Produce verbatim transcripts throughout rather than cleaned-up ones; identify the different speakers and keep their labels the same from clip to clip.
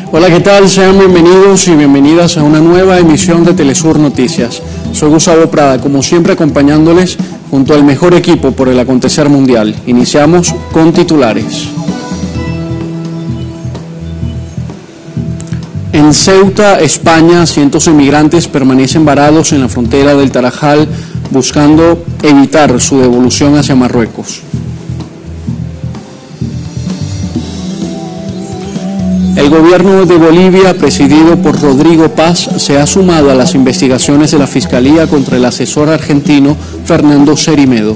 Speaker 1: Hola, ¿qué tal? Sean bienvenidos y bienvenidas a una nueva emisión de Telesur Noticias. Soy Gustavo Prada, como siempre acompañándoles junto al mejor equipo por el acontecer mundial. Iniciamos con titulares. En Ceuta, España, cientos de migrantes permanecen varados en la frontera del Tarajal buscando evitar su devolución hacia Marruecos. El gobierno de Bolivia, presidido por Rodrigo Paz, se ha sumado a las investigaciones de la Fiscalía contra el asesor argentino Fernando Cerimedo.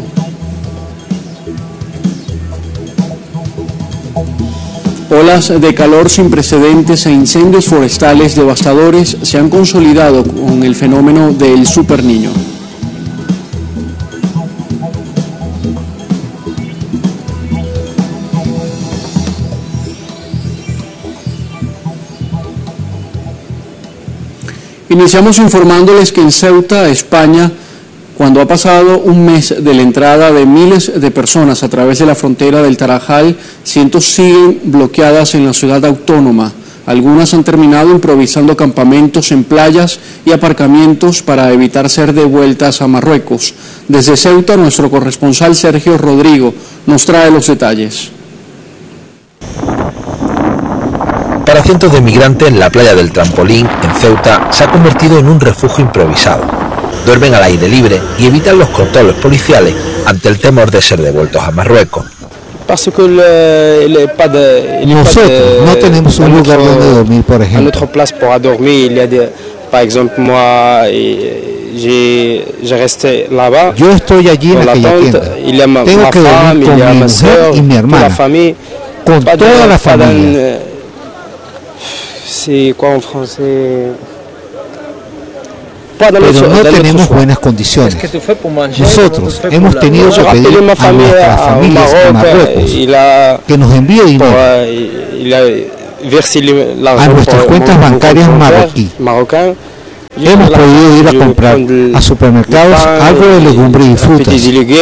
Speaker 1: Olas de calor sin precedentes e incendios forestales devastadores se han consolidado con el fenómeno del Superniño. Iniciamos informándoles que en Ceuta, España, cuando ha pasado un mes de la entrada de miles de personas a través de la frontera del Tarajal, cientos siguen bloqueadas en la ciudad autónoma. Algunas han terminado improvisando campamentos en playas y aparcamientos para evitar ser devueltas a Marruecos. Desde Ceuta, nuestro corresponsal Sergio Rodrigo nos trae los detalles.
Speaker 2: Para cientos de migrantes, la playa del Trampolín, en Ceuta, se ha convertido en un refugio improvisado. Duermen al aire libre y evitan los controles policiales ante el temor de ser devueltos a Marruecos.
Speaker 3: Nosotros
Speaker 4: no tenemos un lugar donde dormir, por ejemplo. Yo estoy allí en aquella tienda. Tengo que dormir con mi mujer y mi hermana, con toda la familia.
Speaker 3: Sí, en francés.
Speaker 4: Pero no tenemos buenas condiciones. Nosotros hemos tenido que pedir a nuestras familias en Marruecos que nos envíe dinero a nuestras cuentas bancarias marroquíes. Hemos podido ir a comprar a supermercados algo de legumbres y frutas.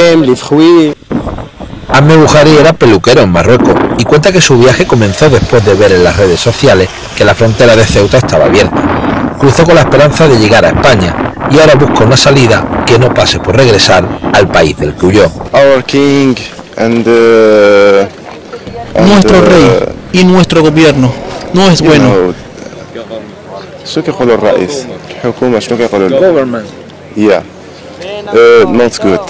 Speaker 2: Ahmed Buhari era peluquero en Marruecos y cuenta que su viaje comenzó después de ver en las redes sociales que la frontera de Ceuta estaba abierta. Cruzó con la esperanza de llegar a España y ahora busca una salida que no pase por regresar al país del que huyó.
Speaker 5: Our king and, uh, and,
Speaker 6: nuestro rey uh, y nuestro gobierno no es bueno.
Speaker 5: شو كيقولوا الرئيس الحكومة شنو كيقولوا government yeah uh, not good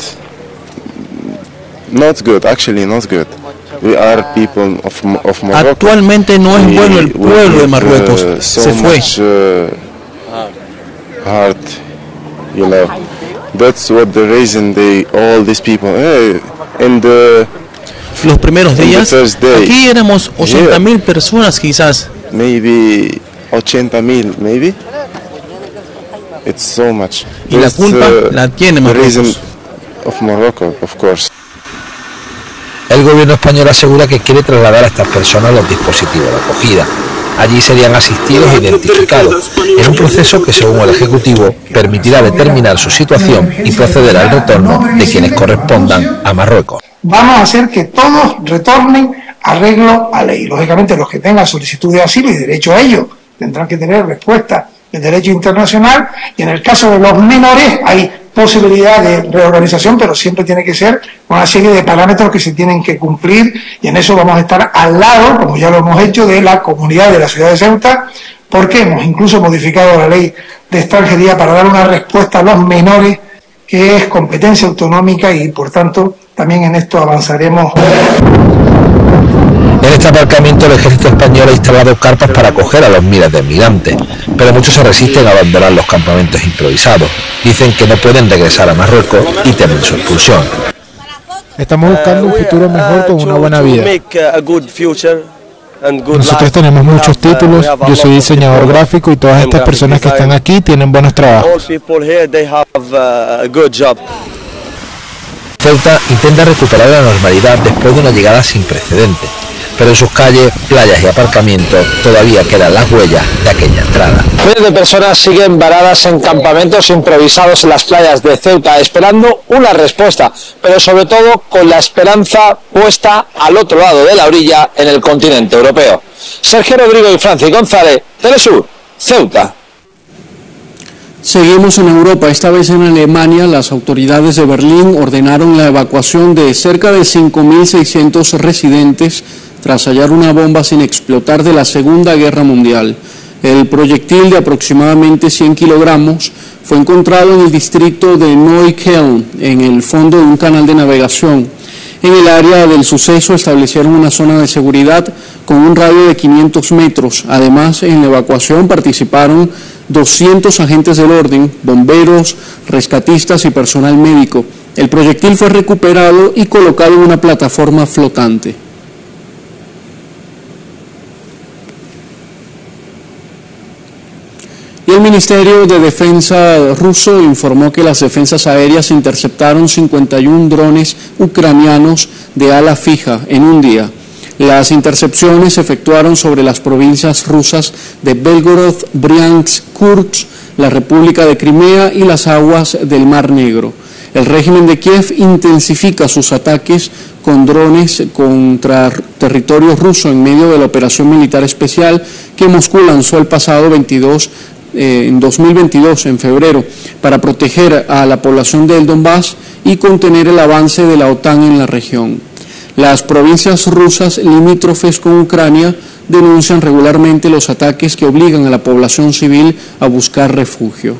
Speaker 5: not good actually not good we are people of of Morocco.
Speaker 6: Actualmente no es bueno el pueblo de Marruecos,
Speaker 5: uh, so
Speaker 6: se fue
Speaker 5: much, uh, hard, you know. That's what the reason they all these people uh, and the
Speaker 6: los primeros días
Speaker 5: day,
Speaker 6: aquí éramos ochenta mil yeah, personas quizás.
Speaker 5: Maybe ochenta mil, maybe. It's so much.
Speaker 6: Y la culpa uh, la tiene Marruecos.
Speaker 5: Of Morocco, of course.
Speaker 2: El gobierno español asegura que quiere trasladar a estas personas los dispositivos de acogida. Allí serían asistidos e identificados, en un proceso que, según el Ejecutivo, permitirá determinar su situación y proceder al retorno de quienes correspondan a Marruecos.
Speaker 7: Vamos a hacer que todos retornen arreglo a ley. Lógicamente, los que tengan solicitud de asilo y derecho a ello tendrán que tener respuesta del derecho internacional, y en el caso de los menores hay posibilidad de reorganización, pero siempre tiene que ser una serie de parámetros que se tienen que cumplir, y en eso vamos a estar al lado, como ya lo hemos hecho, de la comunidad de la ciudad de Ceuta, porque hemos incluso modificado la ley de extranjería para dar una respuesta a los menores, que es competencia autonómica, y por tanto también en esto avanzaremos.
Speaker 2: En este aparcamiento el ejército español ha instalado carpas para acoger a los miles de migrantes, pero muchos se resisten a abandonar los campamentos improvisados. Dicen que no pueden regresar a Marruecos y temen su expulsión.
Speaker 8: Estamos buscando un futuro mejor con una buena vida. Nosotros tenemos muchos títulos, yo soy diseñador gráfico y todas estas personas que están aquí tienen buenos trabajos.
Speaker 2: Ceuta intenta recuperar la normalidad después de una llegada sin precedentes, pero en sus calles, playas y aparcamientos todavía quedan las huellas de aquella entrada.
Speaker 9: Miles de personas siguen varadas en campamentos improvisados en las playas de Ceuta, esperando una respuesta, pero sobre todo con la esperanza puesta al otro lado de la orilla, en el continente europeo. Sergio Rodrigo y Francis González, Telesur, Ceuta.
Speaker 1: Seguimos en Europa, esta vez en Alemania. Las autoridades de Berlín ordenaron la evacuación de cerca de cinco mil seiscientos residentes tras hallar una bomba sin explotar de la Segunda Guerra Mundial. El proyectil de aproximadamente cien kilogramos fue encontrado en el distrito de Neukölln, en el fondo de un canal de navegación. En el área del suceso establecieron una zona de seguridad con un radio de quinientos metros. Además, en la evacuación participaron doscientos agentes del orden, bomberos, rescatistas y personal médico. El proyectil fue recuperado y colocado en una plataforma flotante. Y el Ministerio de Defensa ruso informó que las defensas aéreas interceptaron cincuenta y uno drones ucranianos de ala fija en un día. Las intercepciones se efectuaron sobre las provincias rusas de Belgorod, Briansk, Kursk, la República de Crimea y las aguas del Mar Negro. El régimen de Kiev intensifica sus ataques con drones contra territorio ruso en medio de la operación militar especial que Moscú lanzó el pasado veintidós Eh, en dos mil veintidós, en febrero, para proteger a la población del Donbass y contener el avance de la OTAN en la región. Las provincias rusas limítrofes con Ucrania denuncian regularmente los ataques que obligan a la población civil a buscar refugio.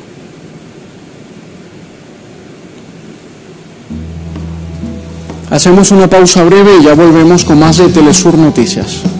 Speaker 1: Hacemos una pausa breve y ya volvemos con más de Telesur Noticias.